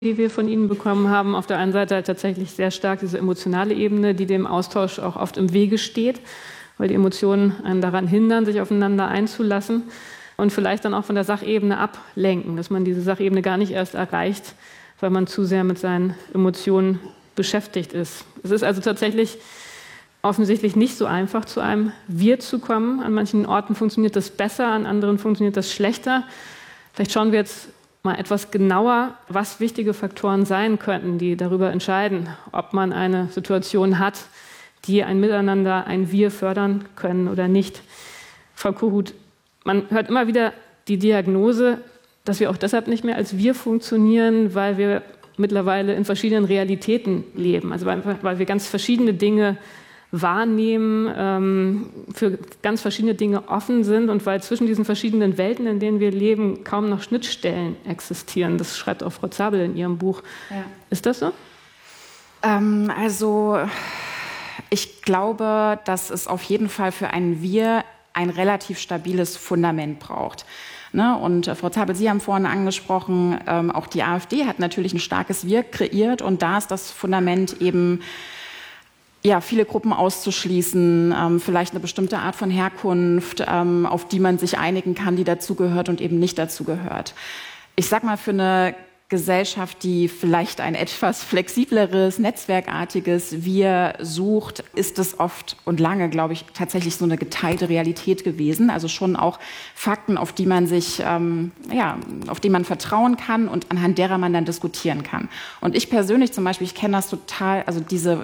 die wir von Ihnen bekommen haben. Auf der einen Seite halt tatsächlich sehr stark diese emotionale Ebene, die dem Austausch auch oft im Wege steht, weil die Emotionen einen daran hindern, sich aufeinander einzulassen und vielleicht dann auch von der Sachebene ablenken, dass man diese Sachebene gar nicht erst erreicht, weil man zu sehr mit seinen Emotionen beschäftigt ist. Es ist also tatsächlich offensichtlich nicht so einfach, zu einem Wir zu kommen. An manchen Orten funktioniert das besser, an anderen funktioniert das schlechter. Vielleicht schauen wir jetzt mal etwas genauer, was wichtige Faktoren sein könnten, die darüber entscheiden, ob man eine Situation hat, die ein Miteinander, ein Wir fördern können oder nicht. Frau Kohut, man hört immer wieder die Diagnose, dass wir auch deshalb nicht mehr als Wir funktionieren, weil wir mittlerweile in verschiedenen Realitäten leben. Also weil wir ganz verschiedene Dinge wahrnehmen, für ganz verschiedene Dinge offen sind und weil zwischen diesen verschiedenen Welten, in denen wir leben, kaum noch Schnittstellen existieren. Das schreibt auch Frau Zabel in ihrem Buch. Ja. Ist das so? Also ich glaube, dass es auf jeden Fall für ein Wir ein relativ stabiles Fundament braucht. Ne? Und Frau Zabel, Sie haben vorhin angesprochen, auch die AfD hat natürlich ein starkes Wir kreiert und da ist das Fundament eben, ja, viele Gruppen auszuschließen, vielleicht eine bestimmte Art von Herkunft, auf die man sich einigen kann, die dazugehört und eben nicht dazugehört. Ich sag mal, für eine Gesellschaft, die vielleicht ein etwas flexibleres, netzwerkartiges Wir sucht, ist es oft und lange, glaube ich, tatsächlich so eine geteilte Realität gewesen. Also schon auch Fakten, auf die man sich, auf die man vertrauen kann und anhand derer man dann diskutieren kann. Und ich persönlich zum Beispiel, ich kenne das total, also diese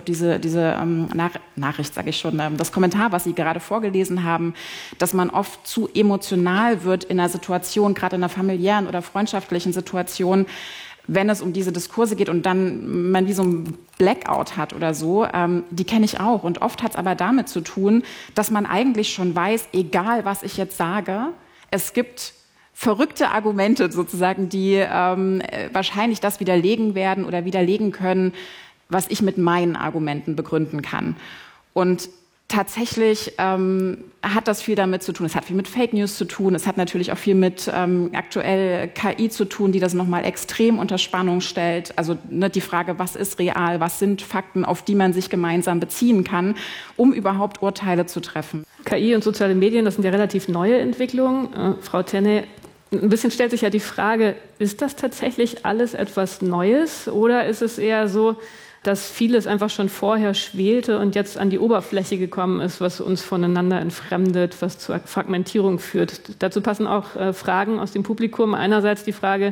Nachricht, sage ich schon, das Kommentar, was Sie gerade vorgelesen haben, dass man oft zu emotional wird in einer Situation, gerade in einer familiären oder freundschaftlichen Situation, wenn es um diese Diskurse geht und dann man wie so ein Blackout hat oder so, die kenne ich auch. Und oft hat es aber damit zu tun, dass man eigentlich schon weiß, egal was ich jetzt sage, es gibt verrückte Argumente sozusagen, die wahrscheinlich das widerlegen werden oder widerlegen können, was ich mit meinen Argumenten begründen kann. Und tatsächlich hat das viel damit zu tun. Es hat viel mit Fake News zu tun. Es hat natürlich auch viel mit aktuell KI zu tun, die das nochmal extrem unter Spannung stellt. Also die Frage, was ist real, was sind Fakten, auf die man sich gemeinsam beziehen kann, um überhaupt Urteile zu treffen. KI und soziale Medien, das sind ja relativ neue Entwicklungen. Frau Tenne, ein bisschen stellt sich ja die Frage, ist das tatsächlich alles etwas Neues oder ist es eher so, dass vieles einfach schon vorher schwelte und jetzt an die Oberfläche gekommen ist, was uns voneinander entfremdet, was zur Fragmentierung führt. Dazu passen auch Fragen aus dem Publikum. Einerseits die Frage,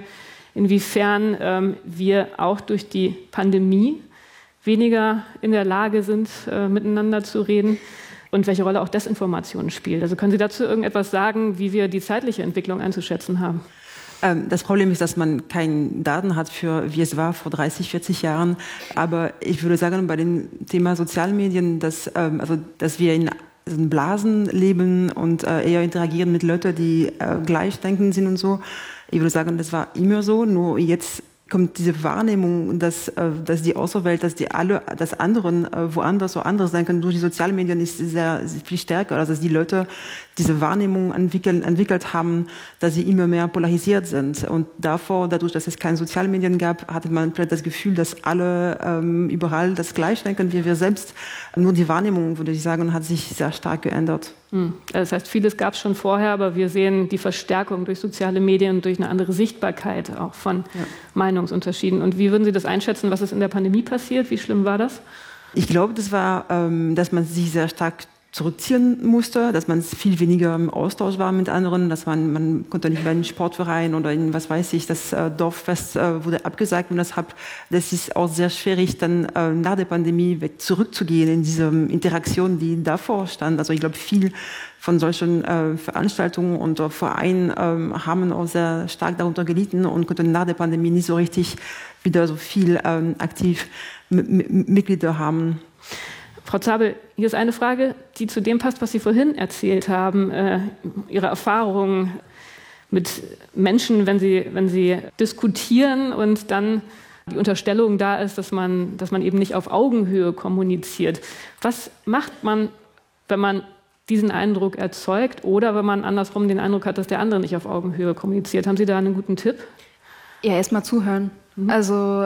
inwiefern wir auch durch die Pandemie weniger in der Lage sind, miteinander zu reden und welche Rolle auch Desinformation spielt. Also können Sie dazu irgendetwas sagen, wie wir die zeitliche Entwicklung einzuschätzen haben? Das Problem ist, dass man keine Daten hat für, wie es war vor 30, 40 Jahren. Aber ich würde sagen, bei dem Thema Sozialmedien, dass wir in Blasen leben und eher interagieren mit Leuten, die gleichdenkend sind und so. Ich würde sagen, das war immer so, nur jetzt kommt diese Wahrnehmung, dass die Außenwelt, dass anderen woanders so anders sein können, durch die sozialen Medien ist sehr viel stärker, also dass die Leute diese Wahrnehmung entwickelt haben, dass sie immer mehr polarisiert sind. Und dadurch, dass es keine sozialen Medien gab, hatte man vielleicht das Gefühl, dass alle überall das gleich denken wie wir selbst. Nur die Wahrnehmung, würde ich sagen, hat sich sehr stark geändert. Das heißt, vieles gab es schon vorher, aber wir sehen die Verstärkung durch soziale Medien und durch eine andere Sichtbarkeit auch von Meinungsunterschieden. Und wie würden Sie das einschätzen, was ist in der Pandemie passiert? Wie schlimm war das? Ich glaube, das war, dass man sich sehr stark zurückziehen musste, dass man viel weniger im Austausch war mit anderen, dass man konnte nicht bei einem Sportverein oder in, was weiß ich, das Dorffest wurde abgesagt und deshalb, das ist auch sehr schwierig, dann nach der Pandemie zurückzugehen in diese Interaktion, die davor stand. Also ich glaube, viel von solchen Veranstaltungen und Vereinen haben auch sehr stark darunter gelitten und konnten nach der Pandemie nicht so richtig wieder so viel aktiv Mitglieder haben. Frau Zabel, hier ist eine Frage, die zu dem passt, was Sie vorhin erzählt haben. Ihre Erfahrungen mit Menschen, wenn sie diskutieren und dann die Unterstellung da ist, dass man eben nicht auf Augenhöhe kommuniziert. Was macht man, wenn man diesen Eindruck erzeugt oder wenn man andersrum den Eindruck hat, dass der andere nicht auf Augenhöhe kommuniziert? Haben Sie da einen guten Tipp? Ja, erstmal zuhören. Also